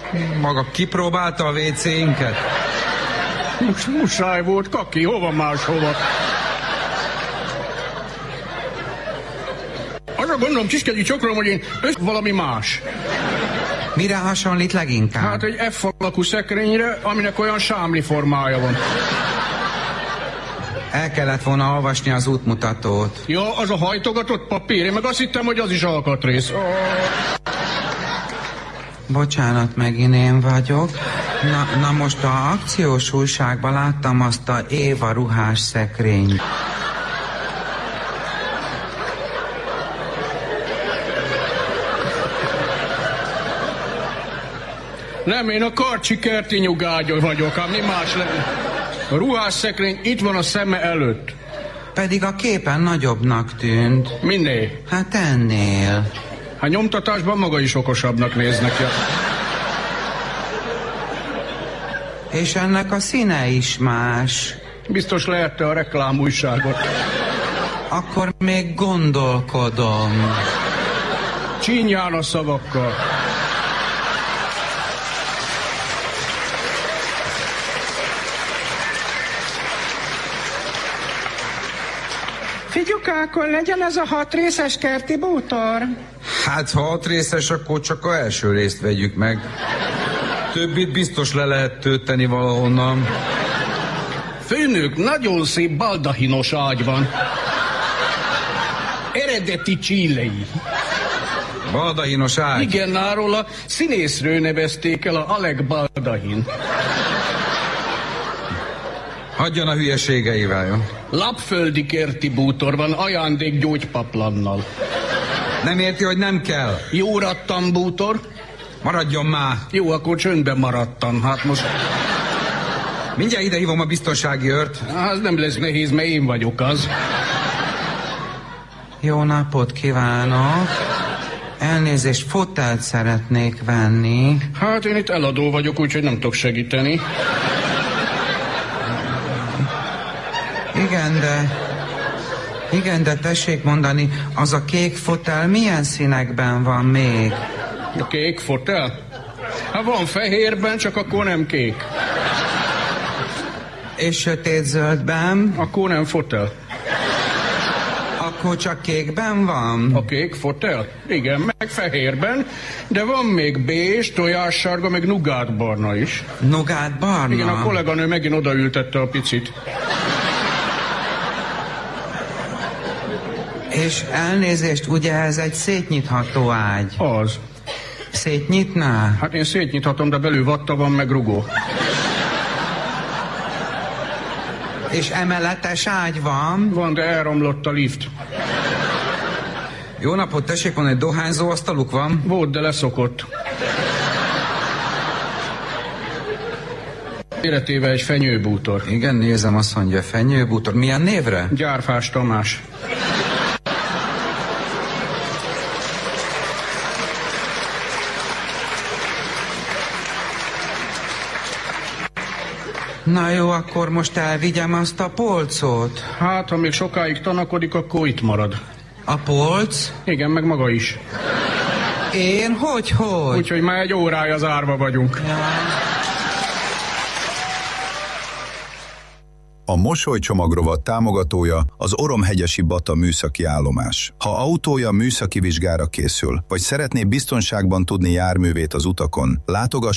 Maga kipróbálta a WC-inket? Muszáj volt, kaki, hova máshova. Arra gondolom, Kiskegyi csokrom, hogy én valami más. Mire hasonlít leginkább? Hát egy F alakú szekrényre, aminek olyan sámli formája van. El kellett volna olvasni az útmutatót. Ja, az a hajtogatott papír, én meg azt hittem, hogy az is alkatrész. Bocsánat, megint én vagyok. Na most a akciós újságban láttam azt a Éva ruhás szekrényt. Nem, én a Karcsi kerti nyugágyon vagyok, ám mi más lenne. A ruhásszekrény itt van a szeme előtt. Pedig a képen nagyobbnak tűnt. Minél? Hát ennél. Hát nyomtatásban maga is okosabbnak néz neki. És ennek a színe is más. Biztos lehette a reklámújságot. Akkor még gondolkodom. Csínyán a szavakkal. Figyukákon legyen ez a 6 részes kerti bútor? Hát ha 6 részes, akkor csak az első részt vegyük meg. Többit biztos le lehet tölteni valahonnan. Főnök, nagyon szép baldahinos ágy van. Eredeti chilei. Baldahinos ágy? Igen, náról a színészről nevezték el, a Alec Baldahin. Hagyjon a hülyeségeivel, jó? Lapföldi kerti bútor van, ajándék gyógypaplannal. Nem érti, hogy nem kell? Jó rattan bútor? Maradjon már. Jó, akkor csöndben maradtam. Hát most... Mindjárt ide hívom a biztonsági őrt. Az nem lesz nehéz, mert én vagyok az. Jó napot kívánok. Elnézést, fotelt szeretnék venni. Hát én itt eladó vagyok, úgyhogy nem tudok segíteni. Igen, de tessék mondani, az a kék fotel milyen színekben van még? A kék fotel? Hát van fehérben, csak akkor nem kék. És sötétzöldben? Akkor nem fotel. Akkor csak kékben van? A kék fotel? Igen, meg fehérben, de van még bézs, tojássárga, meg nugátbarna is. Nugátbarna? Igen, a kolléganő megint odaültette a picit. És elnézést, ugye ez egy szétnyitható ágy? Az. Szétnyitná? Hát én szétnyithatom, de belül vatta van, meg rugó. És emeletes ágy van? Van, de elromlott a lift. Jó napot, tessék, van egy dohányzó asztaluk van? Volt, de leszokott. Életével egy fenyőbútor. Igen, nézem, azt mondja, fenyőbútor. Milyen névre? Gyárfás Tamás. Na jó, akkor most elvigyem azt a polcot. Hát, ha még sokáig tanakodik, akkor itt marad. A polc? Igen, meg maga is. Én? Hogy? Úgyhogy már egy órája zárva vagyunk. Ja. A Mosolycsomag támogatója az Oromhegyesi Bata műszaki állomás. Ha autója műszaki vizsgára készül, vagy szeretné biztonságban tudni járművét az utakon, látogass